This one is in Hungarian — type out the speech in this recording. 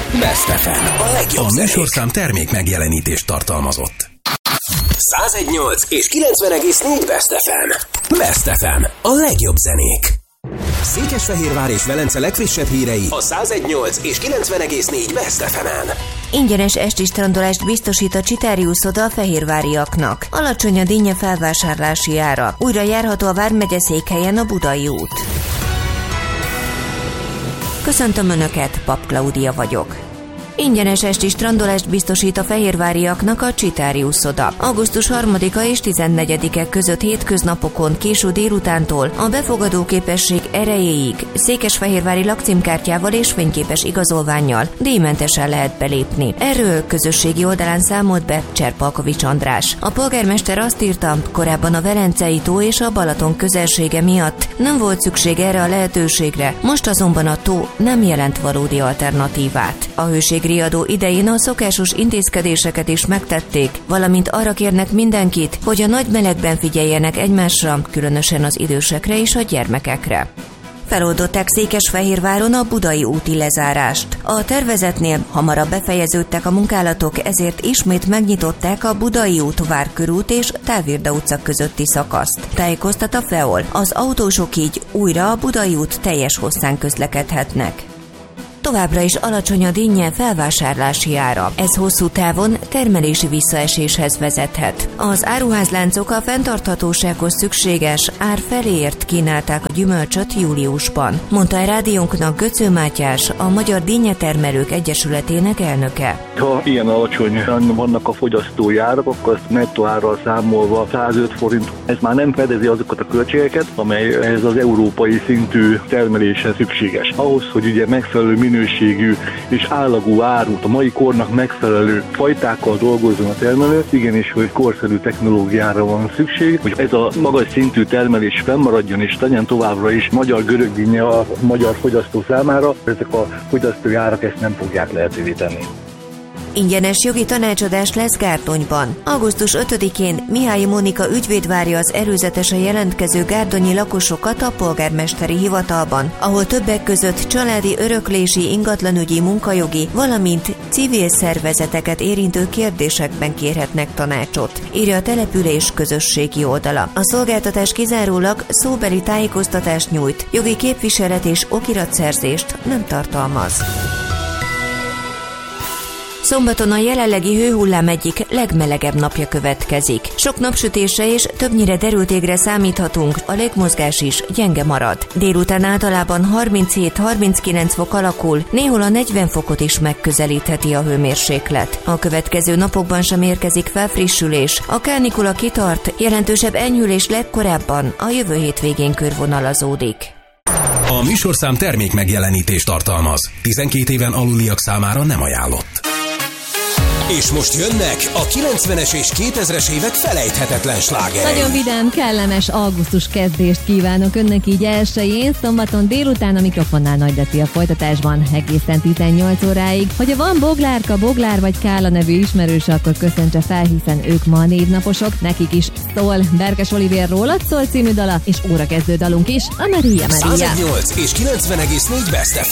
Best FM. A legjobb A műsorszám termék megjelenítést tartalmazott. 101.8 és 90.4 Best FM. Best FM. A legjobb zenék. Székesfehérvár és Velence legfrissebb hírei a 101.8 és 90.4 Best FM-en. Ingyenes esti strandolást biztosít a Csitári uszoda a fehérváriaknak. Alacsony a dinnye felvásárlási ára. Újra járható a Vármegye székhelyen a Budai út. Köszöntöm Önöket, Pap Klaudia vagyok. Ingyenes esti strandolást biztosít a fehérváriaknak a Csitári uszoda. Augusztus 3-a és 14-e között hétköznapokon késő délutántól a befogadó képesség erejéig székesfehérvári lakcímkártyával és fényképes igazolvánnyal díjmentesen lehet belépni. Erről közösségi oldalán számolt be Cserpalkovics András. A polgármester azt írta, korábban a Velencei tó és a Balaton közelsége miatt nem volt szükség erre a lehetőségre, most azonban a tó nem jelent valódi alternatívát. A hőségriadó idején a szokásos intézkedéseket is megtették, valamint arra kérnek mindenkit, hogy a nagy melegben figyeljenek egymásra, különösen az idősekre és a gyermekekre. Feloldották Székesfehérváron a Budai úti lezárást. A tervezetnél hamarabb befejeződtek a munkálatok, ezért ismét megnyitották a Budai út, Várkörút és Távirda utca közötti szakaszt. Tájékoztat a FEOL. Az autósok így újra a Budai út teljes hosszán közlekedhetnek. Továbbra is alacsony a dinnye felvásárlási ára. Ez hosszú távon termelési visszaeséshez vezethet. Az áruházláncok a fenntarthatósághoz szükséges ár feléért kínálták a gyümölcsöt júliusban, mondta a rádiónknak Göcző Mátyás, a Magyar Dinnyetermelők Egyesületének elnöke. Ha ilyen alacsonyan vannak a fogyasztói árak, akkor azt nettó árral számolva 105 forint. Ez már nem fedezi azokat a költségeket, amely ez az európai szintű termeléshez szükséges. Ahhoz, hogy ugye megfelelő minőségű és állagú árut, a mai kornak megfelelő fajtákkal dolgozzon a termelő, igenis, hogy korszerű technológiára van szükség, hogy ez a magas szintű termelés fennmaradjon és legyen továbbra is magyar görögdinnye a magyar fogyasztó számára, ezek a fogyasztói árak ezt nem fogják lehetővé tenni. Ingyenes jogi tanácsadás lesz Gárdonyban. Augusztus 5-én Mihály Mónika ügyvéd várja az előzetesen jelentkező gárdonyi lakosokat a polgármesteri hivatalban, ahol többek között családi öröklési, ingatlanügyi, munkajogi, valamint civil szervezeteket érintő kérdésekben kérhetnek tanácsot, írja a település közösségi oldala. A szolgáltatás kizárólag szóbeli tájékoztatást nyújt, jogi képviselet és okiratszerzést nem tartalmaz. Szombaton a jelenlegi hőhullám egyik legmelegebb napja következik. Sok napsütésre és többnyire derült égre számíthatunk, a légmozgás is gyenge marad. Délután általában 37-39 fok alakul, néhol a 40 fokot is megközelítheti a hőmérséklet. A következő napokban sem érkezik felfrissülés, a kánikula kitart, jelentősebb enyhülés legkorábban a jövő hétvégén körvonalazódik. A műsorszám termék megjelenítést tartalmaz. 12 éven aluliak számára nem ajánlott. És most jönnek a 90-es és 2000-es évek felejthetetlen slágerei. Nagyon vidám, kellemes augusztus kezdést kívánok önnek így elsőjén, szombaton délután a mikrofonnál Nagy Deci a folytatásban egészen 18 óráig. Hogyha van Boglárka, Boglár vagy Kála nevű ismerős, akkor köszöntse fel, hiszen ők ma a névnaposok, nekik is szól Berkes Olivér Rólad szól című dala, és órakezdő dalunk is, a Maria Maria. 108 és 90.4 Best FM.